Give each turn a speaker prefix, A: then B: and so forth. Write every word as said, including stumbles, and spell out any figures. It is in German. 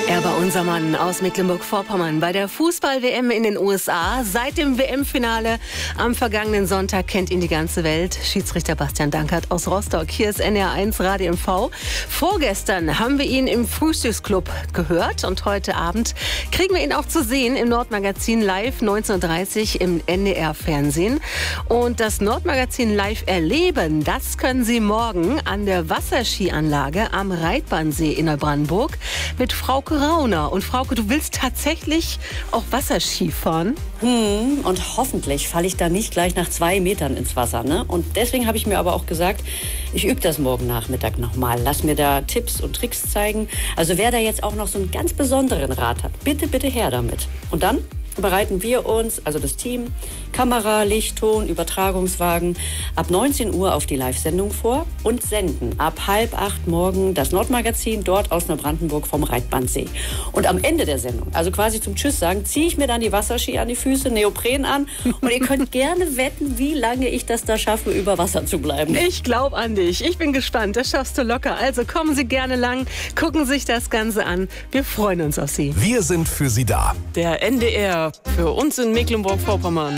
A: Er war unser Mann aus Mecklenburg-Vorpommern bei der Fußball-W M in den U S A. Seit dem W M-Finale am vergangenen Sonntag kennt ihn die ganze Welt. Schiedsrichter Bastian Dankert aus Rostock. Hier ist N R eins Radio M V. Vorgestern haben wir ihn im Frühstücksclub gehört und heute Abend kriegen wir ihn auch zu sehen im Nordmagazin live neunzehn Uhr dreißig im N D R-Fernsehen. Und das Nordmagazin live erleben, das können Sie morgen an der Wasserskianlage am Reitbahnsee in Neubrandenburg mit Frauke Rauner. Und Frauke, du willst tatsächlich auch Wasserski fahren?
B: Hm, und hoffentlich falle ich da nicht gleich nach zwei Metern ins Wasser, ne? Und deswegen habe ich mir aber auch gesagt, ich übe das morgen Nachmittag nochmal. Lass mir da Tipps und Tricks zeigen. Also wer da jetzt auch noch so einen ganz besonderen Rat hat, bitte, bitte her damit. Und dann bereiten wir uns, also das Team, Kamera, Licht, Ton, Übertragungswagen, ab neunzehn Uhr auf die Live-Sendung vor und senden ab halb acht morgen das Nordmagazin dort aus Neubrandenburg vom Reitbahnsee. Und am Ende der Sendung, also quasi zum Tschüss sagen, ziehe ich mir dann die Wasserski an die Füße, Neopren an und ihr könnt gerne wetten, wie lange ich das da schaffe, über Wasser zu bleiben.
A: Ich glaube an dich. Ich bin gespannt. Das schaffst du locker. Also kommen Sie gerne lang, gucken sich das Ganze an. Wir freuen uns auf Sie.
C: Wir sind für Sie da.
D: Der N D R für uns in Mecklenburg-Vorpommern.